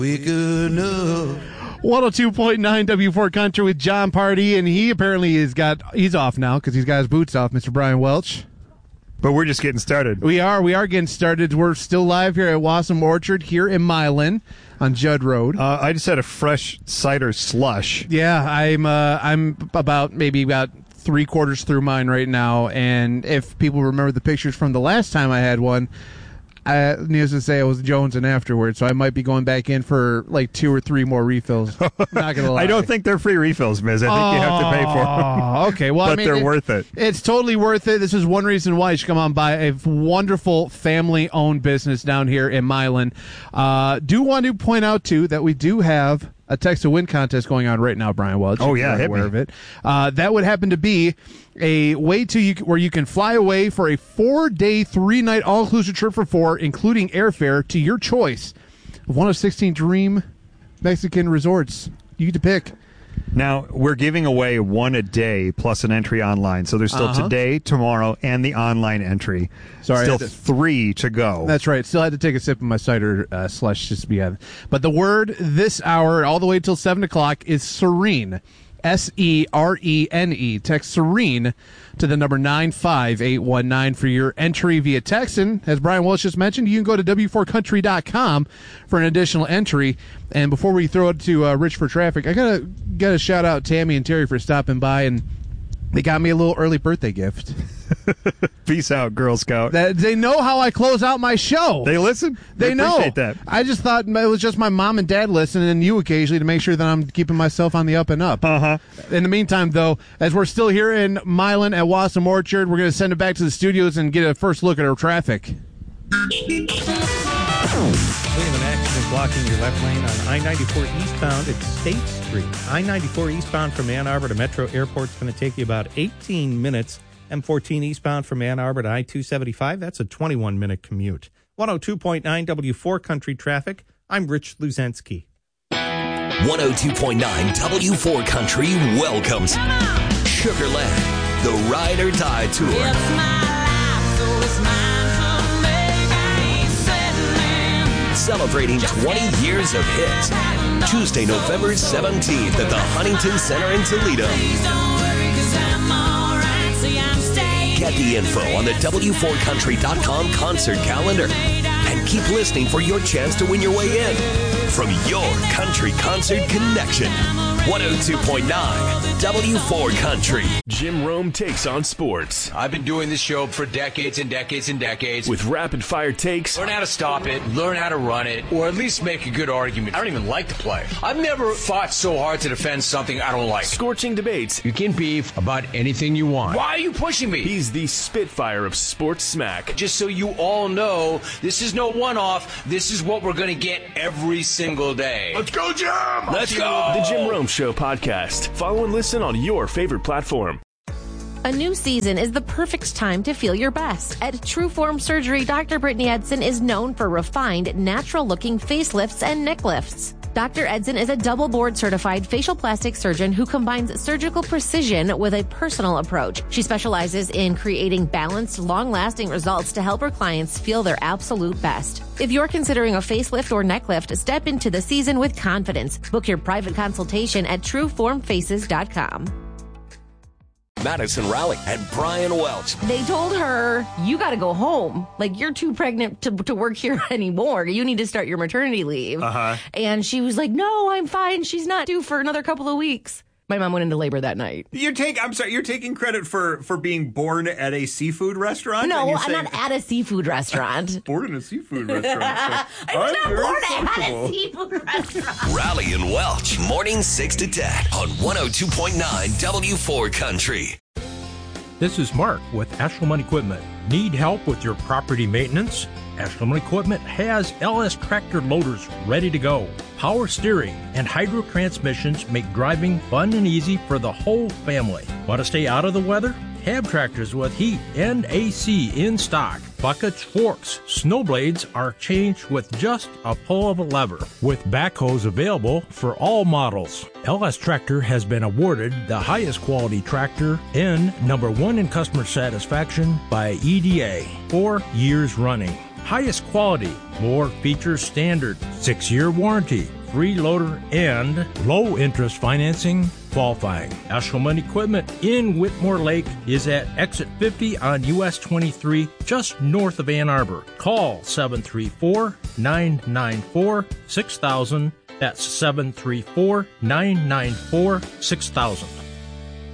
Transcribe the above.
We could know. 102.9 W4 Country with John Party, and he apparently he's off now because he's got his boots off, Mr. Brian Welch. But we're just getting started. We are getting started. We're still live here at Wassum Orchard here in Milan on Judd Road. I just had a fresh cider slush. Yeah, I'm about 3/4 through mine right now, and if people remember the pictures from the last time I had one, needless to say, I was jonesing afterwards, so I might be going back in for like 2 or 3 more refills. Not gonna lie. I don't think they're free refills, Miz. I think you have to pay for them. Okay, well, but they're worth it. It's totally worth it. This is one reason why you should come on by a wonderful family-owned business down here in Milan. Do want to point out too that we do have a text to win contest going on right now, Brian Welch. Oh yeah, aware of it. That would happen to be a way where you can fly away for a 4-day, 3-night all-inclusive trip for 4, including airfare to your choice of one of 16 dream Mexican resorts. You get to pick. Now, we're giving away 1 a day plus an entry online. So there's still today, tomorrow, and the online entry. Sorry, still 3 to go. That's right. Still had to take a sip of my cider slush just to be on. But the word this hour, all the way till 7 o'clock, is serene. SERENE. Text serene to the number 95819 for your entry via text. And as Brian Welch just mentioned, you can go to W4Country.com for an additional entry. And before we throw it to Rich for traffic, I gotta shout out Tammy and Terry for stopping by, and they got me a little early birthday gift. Peace out, Girl Scout. They know how I close out my show. They listen? They know. Appreciate that. I just thought it was just my mom and dad listening, and you occasionally, to make sure that I'm keeping myself on the up and up. In the meantime, though, as we're still here in Milan at Wassum Orchard, we're going to send it back to the studios and get a first look at our traffic. We have an accident blocking your left lane on I-94 eastbound at State Street. I-94 eastbound from Ann Arbor to Metro Airport is going to take you about 18 minutes. M14 eastbound from Ann Arbor to I-275, that's a 21-minute commute. 102.9 W4 Country Traffic, I'm Rich Luzensky. 102.9 W4 Country welcomes Sugarland, the Ride or Die Tour. It's my life, so it's mine to make. I ain't settling. Celebrating 20 years of hits. Tuesday, November 17th at the Huntington Center in Toledo. Please don't worry, 'cause I'm all right. See, I'm staying. Get the info on the W4Country.com concert calendar. And keep listening for your chance to win your way in. From your Country Concert Connection. 102.9 W4 Country. Jim Rome takes on sports. I've been doing this show for decades and decades and decades. With rapid-fire takes. Learn how to stop it, learn how to run it, or at least make a good argument. I don't even like to play. I've never fought so hard to defend something I don't like. Scorching debates. You can beef about anything you want. Why are you pushing me? He's the Spitfire of sports smack. Just so you all know, this is no one-off. This is what we're going to get every single day. Let's go, Jim! Let's go! The Jim Rome Show podcast. Follow and listen on your favorite platform. A new season is the perfect time to feel your best. At Trueform Surgery, Dr. Brittany Edson is known for refined, natural-looking facelifts and neck lifts. Dr. Edson is a double board certified facial plastic surgeon who combines surgical precision with a personal approach. She specializes in creating balanced, long-lasting results to help her clients feel their absolute best. If you're considering a facelift or neck lift, step into the season with confidence. Book your private consultation at trueformfaces.com. Madison Rowley and Brian Welch. They told her, you got to go home. Like, you're too pregnant to work here anymore. You need to start your maternity leave. And she was like, no, I'm fine. She's not due for another couple of weeks. My mom went into labor that night. You're taking credit for being born at a seafood restaurant? No, I'm not at a seafood restaurant. Born in a seafood restaurant. I was not born at a seafood restaurant. Rowley and Welch, morning 6 to 10 on 102.9 W4 Country. This is Mark with Ashleman Equipment. Need help with your property maintenance? Ashleman Equipment has LS tractor loaders ready to go. Power steering and hydro transmissions make driving fun and easy for the whole family. Want to stay out of the weather? Have tractors with heat and AC in stock. Buckets, forks, snow blades are changed with just a pull of a lever. With backhoes available for all models. LS Tractor has been awarded the highest quality tractor and #1 in customer satisfaction by EDA 4 years running. highest quality, more features standard, 6-year warranty, free loader, and low interest financing qualifying. Eshelman Equipment in Whitmore Lake is at exit 50 on US 23, just north of Ann Arbor. Call 734-994-6000. That's 734-994-6000.